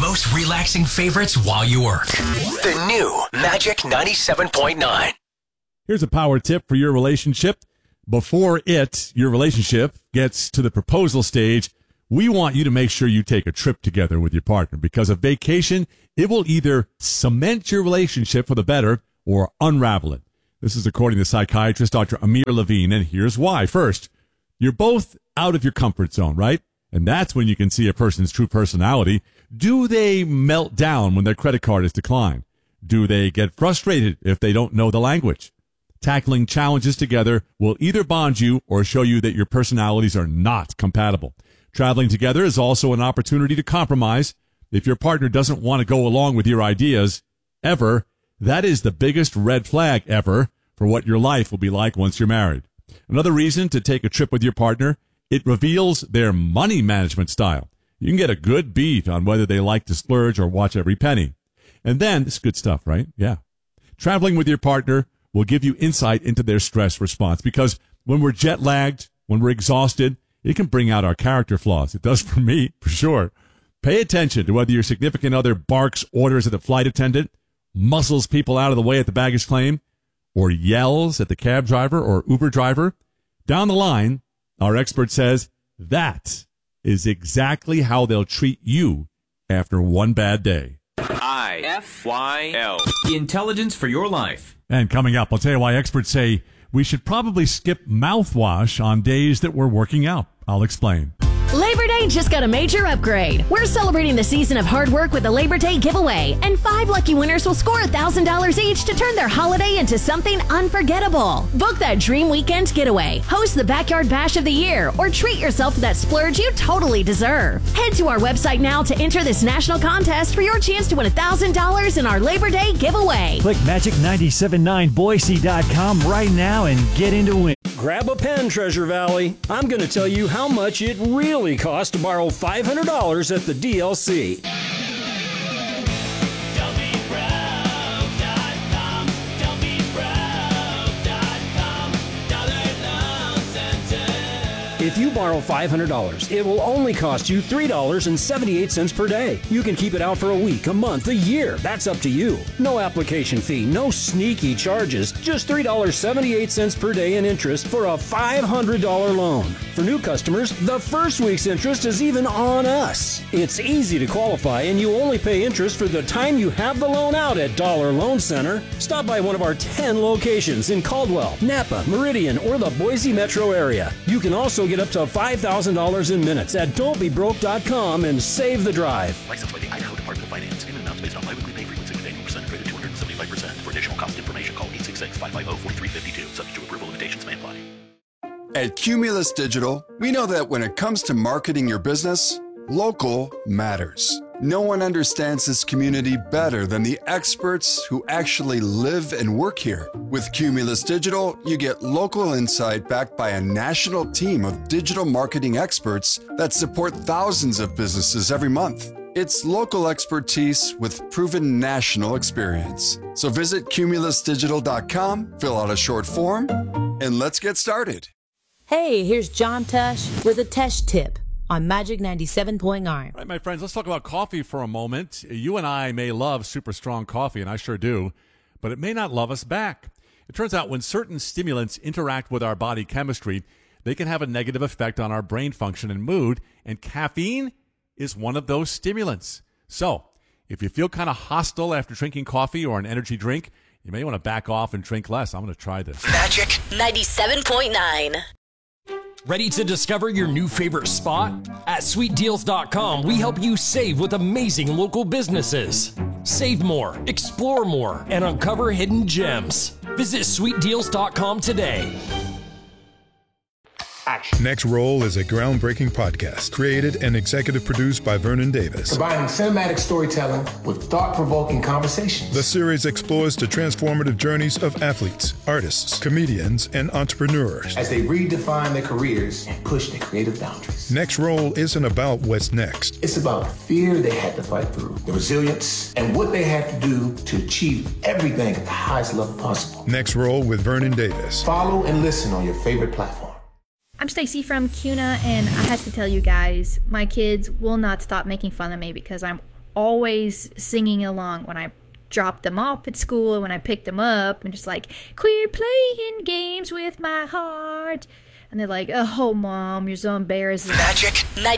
most relaxing favorites while you work. The new Magic 97.9. Here's a power tip for your relationship. Before your relationship, gets to the proposal stage, we want you to make sure you take a trip together with your partner, because a vacation, it will either cement your relationship for the better or unravel it. This is according to psychiatrist Dr. Amir Levine, and here's why. First, you're both out of your comfort zone, right? And that's when you can see a person's true personality. Do they melt down when their credit card is declined? Do they get frustrated if they don't know the language? Tackling challenges together will either bond you or show you that your personalities are not compatible. Traveling together is also an opportunity to compromise. If your partner doesn't want to go along with your ideas, ever, that is the biggest red flag ever for what your life will be like once you're married. Another reason to take a trip with your partner, it reveals their money management style. You can get a good beat on whether they like to splurge or watch every penny. And then, this is good stuff, right? Yeah. Traveling with your partner will give you insight into their stress response, because when we're jet lagged, when we're exhausted, it can bring out our character flaws. It does for me, for sure. Pay attention to whether your significant other barks orders at the flight attendant, muscles people out of the way at the baggage claim, or yells at the cab driver or Uber driver. Down the line, our expert says that is exactly how they'll treat you after one bad day. IFYL. The intelligence for your life. And coming up, I'll tell you why experts say we should probably skip mouthwash on days that we're working out. I'll explain. Labor Day just got a major upgrade. We're celebrating the season of hard work with the Labor Day giveaway, and 5 lucky winners will score $1,000 each to turn their holiday into something unforgettable. Book that dream weekend getaway, host the Backyard Bash of the Year, or treat yourself to that splurge you totally deserve. Head to our website now to enter this national contest for your chance to win $1,000 in our Labor Day giveaway. Click magic979boise.com right now and get into it. Grab a pen, Treasure Valley. I'm going to tell you how much it really costs to borrow $500 at the DLC. If you borrow $500, it will only cost you $3.78 per day. You can keep it out for a week, a month, a year. That's up to you. No application fee, no sneaky charges, just $3.78 per day in interest for a $500 loan. For new customers, the first week's interest is even on us. It's easy to qualify, and you only pay interest for the time you have the loan out at Dollar Loan Center. Stop by one of our 10 locations in Caldwell, Napa, Meridian, or the Boise metro area. You can also get up to $5,000 in minutes at don'tbebroke.com and save the drive. Licensed by the Idaho Department of Finance. Payment amounts based on biweekly pay frequency with annual percent rate of 275%. For additional cost information, call 866-550-4352. Subject to approval, limitations may apply. At Cumulus Digital, we know that when it comes to marketing your business, local matters. No one understands this community better than the experts who actually live and work here. With Cumulus Digital, you get local insight backed by a national team of digital marketing experts that support thousands of businesses every month. It's local expertise with proven national experience. So visit cumulusdigital.com, fill out a short form, and let's get started. Hey, here's John Tesh with a Tesh tip on Magic 97.9. All right, my friends, let's talk about coffee for a moment. You and I may love super strong coffee, and I sure do, but it may not love us back. It turns out when certain stimulants interact with our body chemistry, they can have a negative effect on our brain function and mood, and caffeine is one of those stimulants. So, if you feel kind of hostile after drinking coffee or an energy drink, you may want to back off and drink less. I'm going to try this. Magic 97.9. Ready to discover your new favorite spot? At sweetdeals.com, we help you save with amazing local businesses. Save more, explore more, and uncover hidden gems. Visit sweetdeals.com today. Action. Next Roll is a groundbreaking podcast created and executive produced by Vernon Davis. Combining cinematic storytelling with thought-provoking conversations. The series explores the transformative journeys of athletes, artists, comedians, and entrepreneurs as they redefine their careers and push their creative boundaries. Next Roll isn't about what's next. It's about the fear they had to fight through, the resilience, and what they had to do to achieve everything at the highest level possible. Next Roll with Vernon Davis. Follow and listen on your favorite platform. I'm Stacy from CUNA, and I have to tell you guys, my kids will not stop making fun of me because I'm always singing along when I dropped them off at school and when I picked them up, and just like, quit playing games with my heart. And they're like, oh, Mom, you're so embarrassing. Magic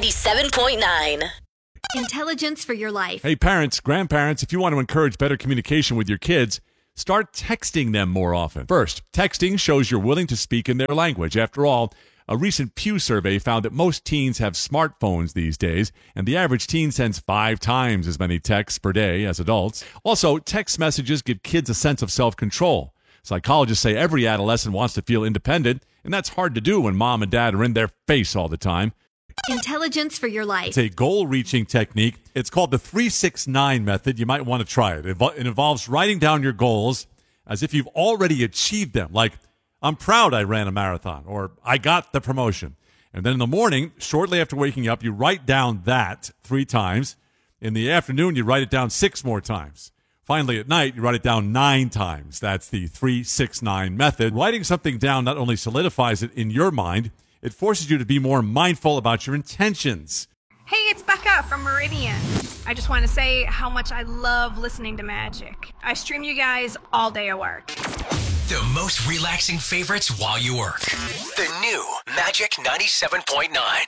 97.9. Intelligence for your life. Hey, parents, grandparents, if you want to encourage better communication with your kids, start texting them more often. First, texting shows you're willing to speak in their language. After all, a recent Pew survey found that most teens have smartphones these days, and the average teen sends 5 times as many texts per day as adults. Also, text messages give kids a sense of self-control. Psychologists say every adolescent wants to feel independent, and that's hard to do when mom and dad are in their face all the time. Intelligence for your life. It's a goal-reaching technique. It's called the 3-6-9 method. You might want to try it. It involves writing down your goals as if you've already achieved them, like, I'm proud I ran a marathon, or I got the promotion. And then in the morning, shortly after waking up, you write down that 3 times. In the afternoon, you write it down 6 more times. Finally, at night, you write it down 9 times. That's the 3-6-9 method. Writing something down not only solidifies it in your mind, it forces you to be more mindful about your intentions. Hey, it's Becca from Meridian. I just want to say how much I love listening to Magic. I stream you guys all day at work. The most relaxing favorites while you work. The new Magic 97.9.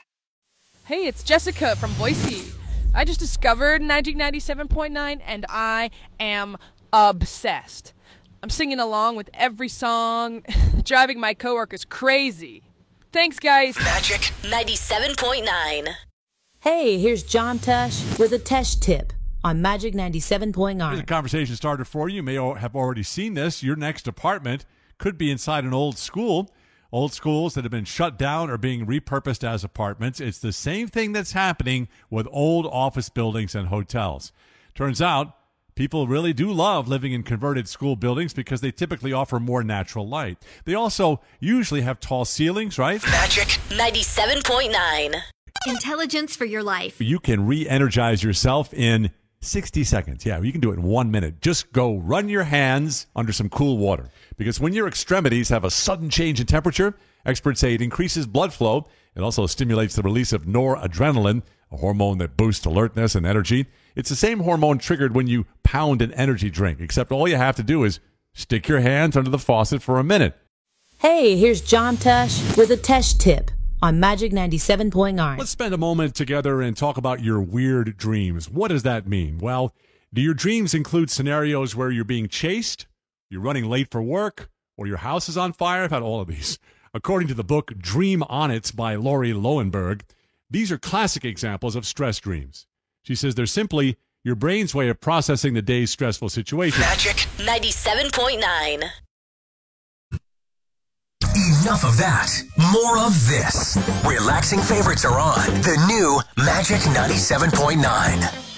Hey, it's Jessica from Boise. I just discovered Magic 97.9 and I am obsessed. I'm singing along with every song, driving my coworkers crazy. Thanks, guys. Magic 97.9. Hey, here's John Tush with a Tesh tip on Magic 97.9. Here's a conversation starter for you. You may have already seen this. Your next apartment could be inside an old school. Old schools that have been shut down are being repurposed as apartments. It's the same thing that's happening with old office buildings and hotels. Turns out, people really do love living in converted school buildings because they typically offer more natural light. They also usually have tall ceilings, right? Magic 97.9. Intelligence for your life. You can re-energize yourself in 60 seconds. Yeah, you can do it in 1 minute. Just go run your hands under some cool water. Because when your extremities have a sudden change in temperature, experts say it increases blood flow. It also stimulates the release of noradrenaline, a hormone that boosts alertness and energy. It's the same hormone triggered when you pound an energy drink, except all you have to do is stick your hands under the faucet for a minute. Hey, here's John Tush with a Tesh tip on Magic 97.9. Let's spend a moment together and talk about your weird dreams. What does that mean? Well, do your dreams include scenarios where you're being chased, you're running late for work, or your house is on fire? I've had all of these. According to the book Dream On It by Lori Lowenberg, these are classic examples of stress dreams. She says they're simply your brain's way of processing the day's stressful situation. Magic 97.9. Enough of that. More of this. Relaxing favorites are on the new Magic 97.9.